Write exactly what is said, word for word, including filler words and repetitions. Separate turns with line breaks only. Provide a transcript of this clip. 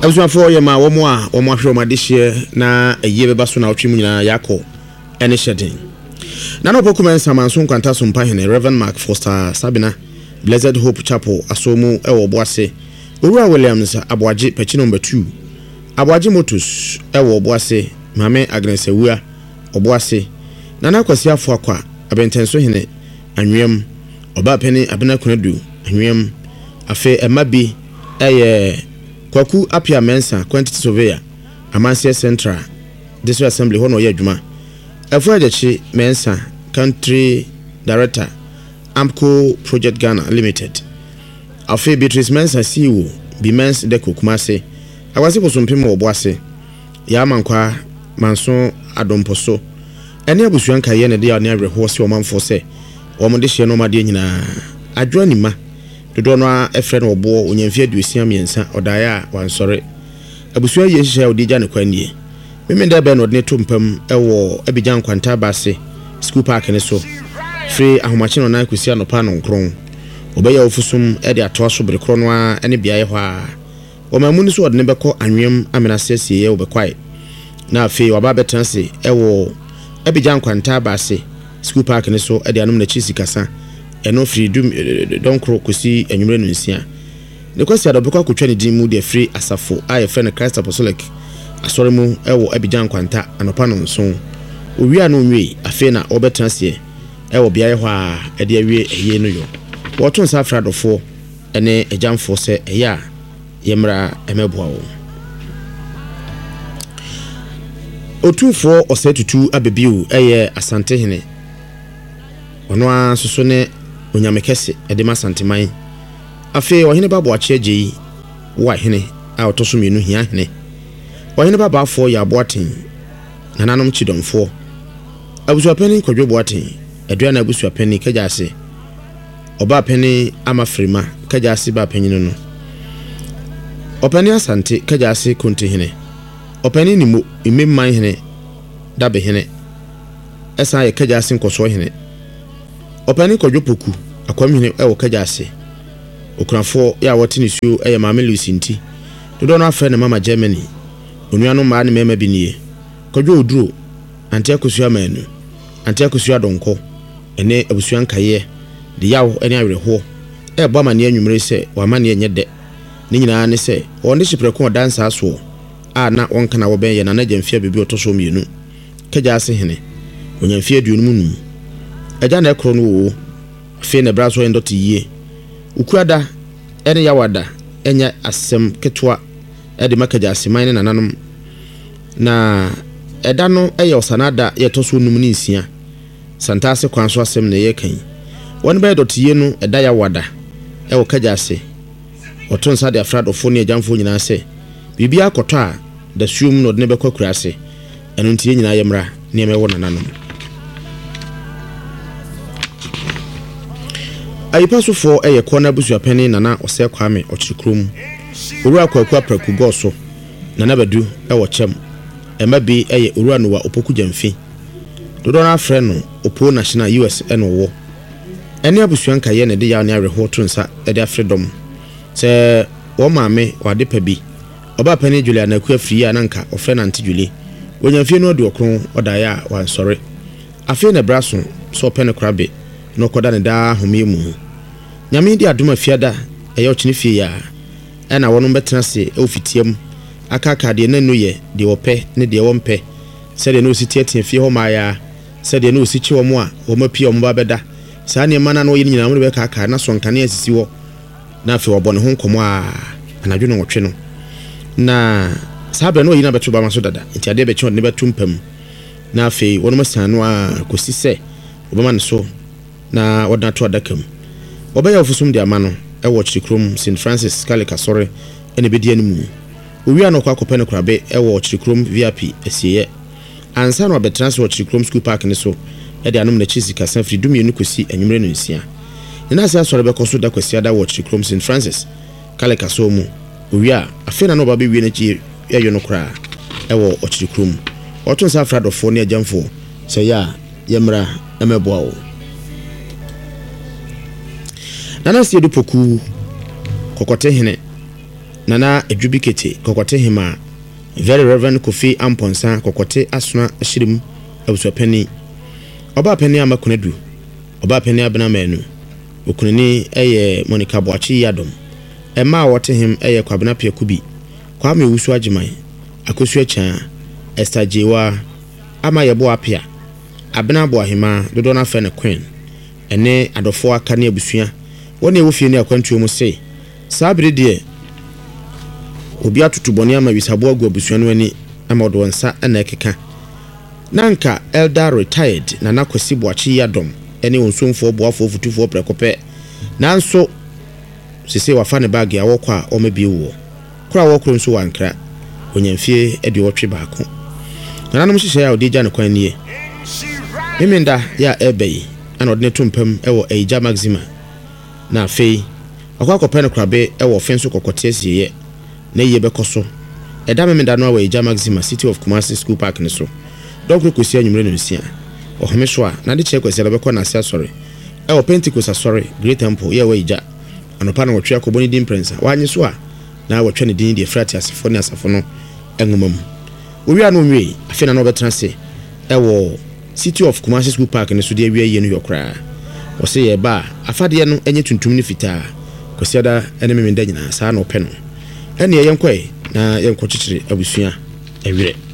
Absuafo ye ma wo mo a wo mo ahwe o madehye na eye beba so na otwemu nyina yakọ ene hyeden. Na no pokumen samanso nkwanta so mpa hene Reverend Mark Foster Sabina Blessed Hope Chapel asomu e wo boase. Owura Williams Aboaje pechi number two. Aboaje Motus e wo boase Mame Agnes Ewua oboase. Nana kwasi afọ akwa abentenso hene anwem oba peni abena kunadu anwem afe emabi eye Kwaku Apia Mensa Quantity Surveyor Amansia Central District Assembly hono ye adwuma. Efuajechi Mensa Country Director Amco Project Ghana Limited. Afi Beatrice Mensa C E O Bimens Deco Kumase. Awase posumpim oboase. Ya mankwa manso adomposo. Ene abusuanka ye ne de ne awerho se omanfo se. Omode hye no made nyina. Adwo anima dodo no a efre no obo onyamfie aduosia miensa odaya wansore abusua ye hihya odija ne kwanie memenda be no de tompam ewo Abidjan kwanta base school park ne so free ahomache no na kwesi anopa no nkron obeya ofusum e de ato aso bere kro no a ene biaye ho a o mamuni so odne beko anwem amenase sie obekwai na afi waba betanse ewo Abidjan kwanta base school park ne so e de anum na chisi kasa eno free dum don kro kosi enwumre no nsia ne kwasi adobekwa akotwa ne din mu de free asafo aye friend Christ Apostolic asore mu ewo Abidjan kwanta anopa no nso owia no nwe afi na obetranse ewo biaye ho a ede awie eye no yo woton sa afradofo ene ejamfo se eya yemra emeboa wo otufo osetutu abebiu eye asante hene ono a soso ne onyamekese edema santiman afi ohene babo ache agyei wa hene a otoso mienu hia hene ohene baba afo ya aboaten nananom chidomfo abusuapeni kwadwo boaten edua na abusuapeni kaja ase oba peni amafrima kaja ase ba penyino no openi asante kaja ase konte hene openi ni mo imemman hene dabe hene esa ye kaja ase nkoso hene opani kwadwo poku akwamhene ewo kaja ase okunafo ya wotini suo eye Mame Lucy nti dodo no afre ne Mama Germany onuano ma ne mema binie kwadwo oduro antia kosua manu antia kosua donko ene abusuan kaye de yawo ene awerho e bo amane anwumre se wa amane enye de ni nyina ne se onde chipreko dansa aso a na wonka na wo ben ye na na jamfia bebi otoso mienu kaja ase hene onyamfia aduonum num eja na ekro no wo afi na braso endoti yie ukuada ene yawada enya asem ketwa ede makaja aseman ne nananom na eda no eye osanada ye toso num ni nsia santase kwanso asem na ye kan won be doti yie no eda yawada e wo kaja ase oton sa de afradofo ne ejamfo nyina se bibia akoto a da suum no de ne bekokura ase eno ntie nyina yemra ne emewo nananom ayipaso fo eye kona busuapeni nana ose kwame ochirikrom owura kwaku apraku goso nana badu e wo chem emabi eye owura no wa opoku jamfi dodo na afre no opo national U S eno wo ene abusuanka ye ne de ya ne areho tonsa e de afredom se wo maame wade pabi oba pani Julia na ku afri ya nanka ofre na nti Julie wonyamfie no de okron odaya wansore afi na braso so pene krabe no koda ne da homiemu nyame di aduma fiada eyo ochine fie ya ena wono betena se ofitiam akaka de nanu ye de ope ne de wompe se de no sitiatia fie ho maya se de no sichi wo mo a wo mapia wo ba beda sa ne mana no ye nyina mo be kaka na so nkane asisi wo na afi wo bone ho nkomo a anadwo no wotwe no na sabe no yi na beto ba maso dada nti ade be chi ne beto mpam na afi wono masano a kosi se obama ne so na wodna to adakam obeya ofusum de amano e wo Chirikrom Saint Francis Kalika sore ene bedi animu owia no kwa akopene krabe e wo Chirikrom V I P asiye ansa no betrans wo Chirikrom school park ne so e de anum na chisi kasa fri dumie nu kosi anwumre no nsia ne na asa sore be koso da kwasi ada wo Chirikrom Saint Francis Kalika so mu owia afena no ba be wie na chi e yo no kra e wo Chirikrom oton sa afradofo ne ajamfo se ya yemra emeboa wo nana sie du poku kokote hene Nana Edubikete Kokote Hima Very Reverend Kofi Amponsa Kokote Asuna Shirim Ebuso Penny Oba Penny Amakunedu Oba Penny Abena Menu Okunini eye Monica Boachi Yadom Emma wote him eye Kwabena Pia Kubi Kwame Wusu Ajimai Akosu Echa Esther Jewa Ama Yebo Apia Abena Boahima Dodona Fene Queen Ene Adofo aka ne abusua woni ewofie ne akwantuo mu sei sabire de obi atutubone ama wisabo agu abusua no ani ama odo nsa na ekeka nanka elder retired na nakwasi boachi yadom ene onsomfo boafo futufo prekope nanso sese wafa ne bag ya wokọ a omebie wo kura wokro nso wankra onyamfie ede wotwe baako nananom hihye ya odija ne kwan nie emenda ya ebei ana odne tumpam ewo eija maxima na fei akwa kopene krabe ewo fenso kokote asiye na yiye bekoso eda memenda no eija maxima City of Kumasi School Park ne so dokro kosi anwumre no nsia ohomehwo a na de che kwesi beko na sia sorry ewo Pentecost sorry Great Temple ye eija anopa na wotwe akoboni din prince wanyi so a na wotwe ne din de frati asefo ne asafo no enwomam owi anu nwe afena no betra se ewo City of Kumasi School Park ne so de awie ye no yokra o se ye ba afade no enye tuntum ne fitaa kosiada ene memenda nyina saa na opɛ no ene ye yenkɔe na yenkɔ kyekyere abusua awire